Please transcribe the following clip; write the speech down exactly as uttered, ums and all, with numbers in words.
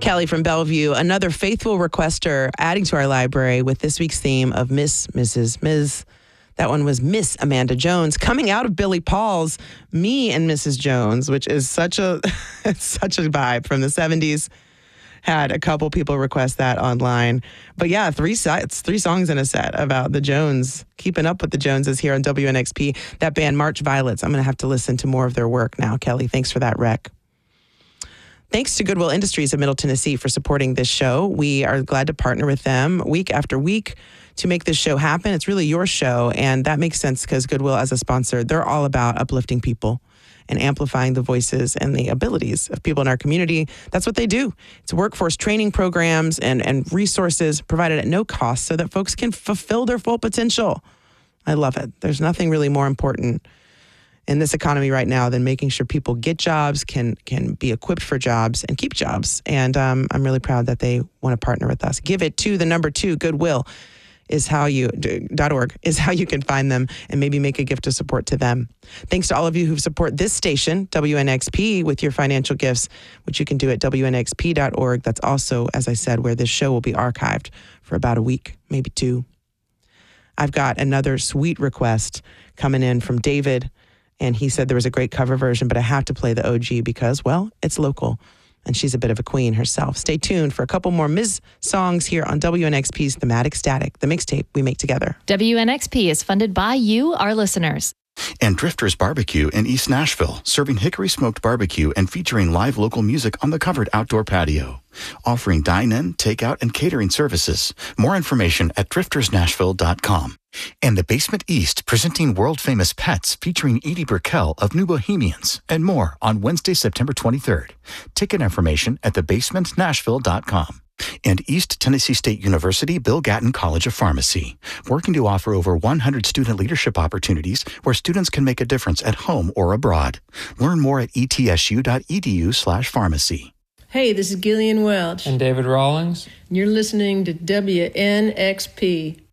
Kelly from Bellevue, another faithful requester adding to our library with this week's theme of Miss, Missus Miz That one was Miss Amanda Jones, coming out of Billy Paul's Me and Missus Jones, which is such a such a vibe from the seventies. Had a couple people request that online. But yeah, three sets, three songs in a set about the Jones, keeping up with the Joneses here on W N X P. That band, March Violets. I'm going to have to listen to more of their work now, Kelly. Thanks for that rec. Thanks to Goodwill Industries of Middle Tennessee for supporting this show. We are glad to partner with them week after week to make this show happen. It's really your show, and that makes sense because Goodwill, as a sponsor, they're all about uplifting people and amplifying the voices and the abilities of people in our community. That's what they do. It's workforce training programs and, and resources provided at no cost so that folks can fulfill their full potential. I love it. There's nothing really more important in this economy right now than making sure people get jobs, can can be equipped for jobs, and keep jobs. And um, I'm really proud that they want to partner with us. Give it to the number two, Goodwill. Is how you dot org is how you can find them and maybe make a gift of support to them. Thanks to all of you who support this station, W N X P, with your financial gifts, which you can do at W N X P dot org. That's also, as I said, where this show will be archived for about a week, maybe two. I've got another sweet request coming in from David, and he said there was a great cover version, but I have to play the O G because, well, it's local. And she's a bit of a queen herself. Stay tuned for a couple more Miz songs here on W N X P's Thematic Static, the mixtape we make together. W N X P is funded by you, our listeners. And Drifters Barbecue in East Nashville, serving hickory smoked barbecue and featuring live local music on the covered outdoor patio. Offering dine-in, takeout, and catering services. More information at drifters nashville dot com. And the Basement East, presenting world-famous Pets, featuring Edie Brickell of New Bohemians, and more on Wednesday, September twenty-third. Ticket information at the basement nashville dot com. And East Tennessee State University Bill Gatton College of Pharmacy, working to offer over one hundred student leadership opportunities where students can make a difference at home or abroad. Learn more at e t s u dot e d u slash pharmacy. Hey, this is Gillian Welch. And David Rawlings. And you're listening to W N X P.